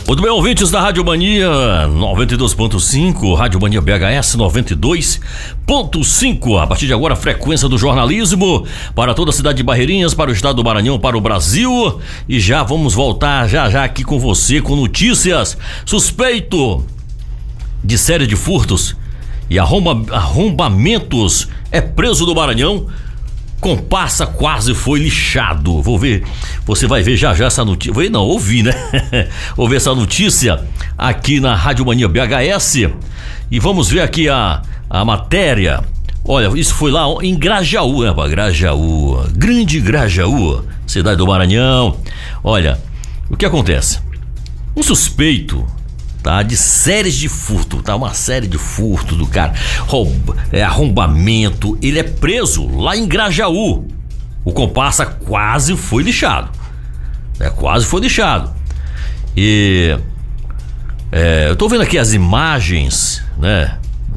Muito bem, ouvintes da Rádio Mania 92.5, Rádio Mania BHS 92.5. A partir de agora, a frequência do jornalismo para toda a cidade de Barreirinhas, para o estado do Maranhão, para o Brasil. E já vamos voltar já aqui com você com notícias. Suspeito de série de furtos e arrombamentos é preso do Maranhão. Comparsa quase foi lixado. Vou ver, você vai ver já essa notícia. Ouvi, né? Vou ver essa notícia aqui na Rádio Mania BHS. E vamos ver aqui a matéria. Olha, isso foi lá em Grajaú, né? Grajaú, Grande Grajaú, cidade do Maranhão. Olha, o que acontece? Um suspeito, tá, de séries de furto, tá, uma série de furto do cara, arrombamento, ele é preso lá em Grajaú. O comparsa quase foi lixado, quase foi lixado. E eu tô vendo aqui as imagens, né,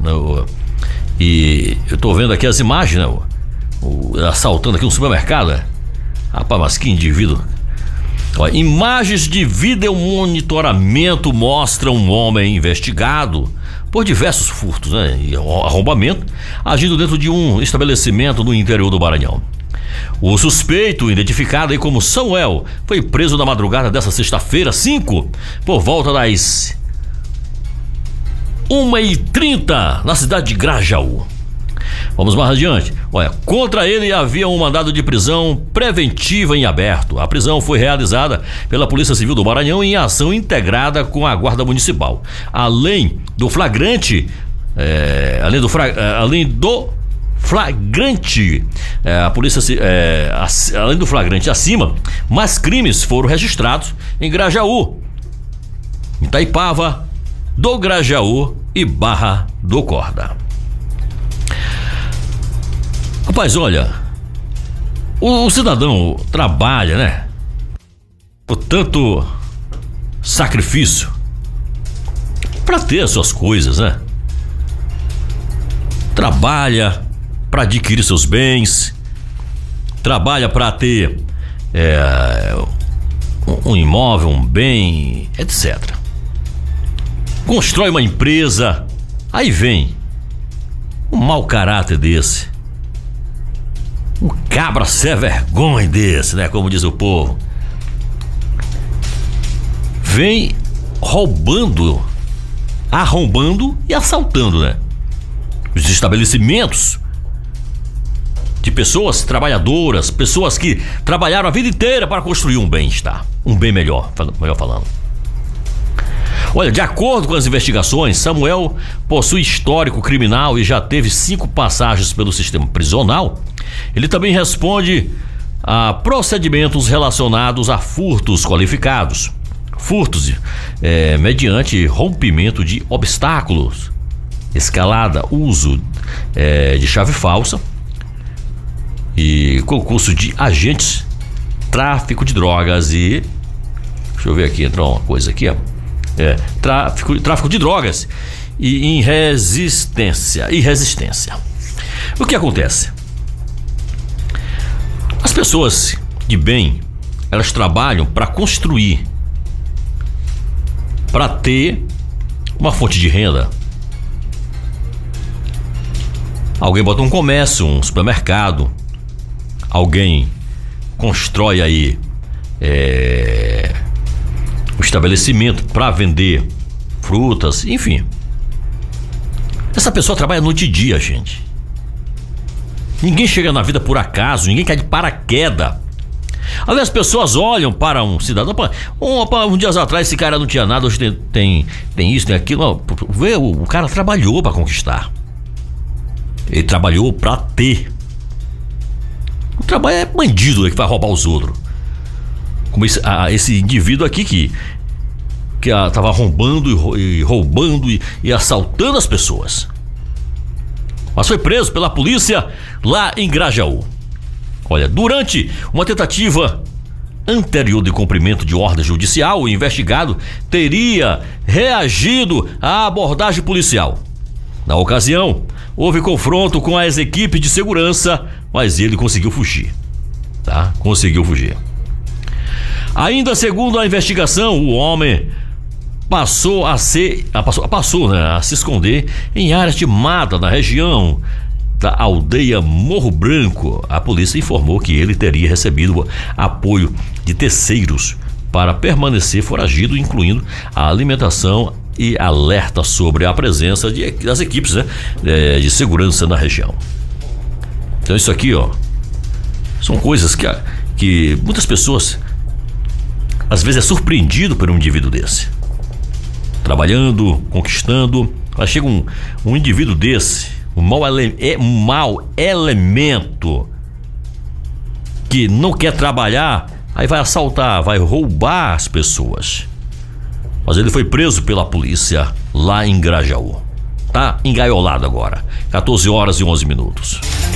e eu tô vendo aqui as imagens, né, assaltando aqui um supermercado, né? Rapaz, mas que indivíduo. Olha, imagens de vídeo monitoramento mostram um homem investigado por diversos furtos, né, e arrombamento, agindo dentro de um estabelecimento no interior do Maranhão. O suspeito, identificado aí como Samuel, foi preso na madrugada dessa sexta-feira, 5, por volta das 1h30, na cidade de Grajaú. Vamos mais adiante. Olha, contra ele havia um mandado de prisão preventiva em aberto. A prisão foi realizada pela Polícia Civil do Maranhão em ação integrada com a Guarda Municipal. Além do flagrante, a polícia, além do flagrante acima, mais crimes foram registrados em Grajaú, Itaipava, do Grajaú e Barra do Corda. Rapaz, olha, o cidadão trabalha, né, por tanto sacrifício para ter as suas coisas, né? Trabalha para adquirir seus bens, trabalha para ter um imóvel, um bem, etc. Constrói uma empresa, aí vem um mau caráter desse. Um cabra sem vergonha desse, né? Como diz o povo. Vem roubando, arrombando e assaltando, né? Os estabelecimentos de pessoas trabalhadoras, pessoas que trabalharam a vida inteira para construir um bem-estar, um bem melhor falando. Olha, de acordo com as investigações, Samuel possui histórico criminal e já teve 5 passagens pelo sistema prisional. Ele também responde a procedimentos relacionados a furtos qualificados. Furtos mediante rompimento de obstáculos, escalada, uso de chave falsa e concurso de agentes, tráfico de drogas e... Deixa eu ver aqui, entrou uma coisa aqui, ó. Tráfico de drogas e resistência. O que acontece? As pessoas de bem, elas trabalham para construir, para ter uma fonte de renda. Alguém bota um comércio, um supermercado, alguém constrói aí um estabelecimento para vender frutas, enfim. Essa pessoa trabalha noite e dia, gente. Ninguém chega na vida por acaso, ninguém cai de paraquedas. Aliás, as pessoas olham para um cidadão. Um dias atrás esse cara não tinha nada, hoje tem isso, tem aquilo. Vê, o cara trabalhou para conquistar. Ele trabalhou para ter. O trabalho é bandido que vai roubar os outros. Como esse indivíduo aqui que estava arrombando e roubando e assaltando as pessoas. Mas foi preso pela polícia lá em Grajaú. Olha, durante uma tentativa anterior de cumprimento de ordem judicial, o investigado teria reagido à abordagem policial. Na ocasião, houve confronto com as equipes de segurança, mas ele conseguiu fugir. Conseguiu fugir. Ainda segundo a investigação, o homem passou a se esconder em áreas de mata na região da aldeia Morro Branco. A polícia informou que ele teria recebido apoio de terceiros para permanecer foragido, incluindo a alimentação e alerta sobre a presença das equipes, né, de segurança na região. Então isso aqui, ó, são coisas que muitas pessoas às vezes é surpreendido por um indivíduo desse, trabalhando, conquistando. Aí chega um indivíduo desse, um mau elemento que não quer trabalhar, aí vai assaltar, vai roubar as pessoas. Mas ele foi preso pela polícia lá em Grajaú. Tá engaiolado agora. 14 horas e 11 minutos.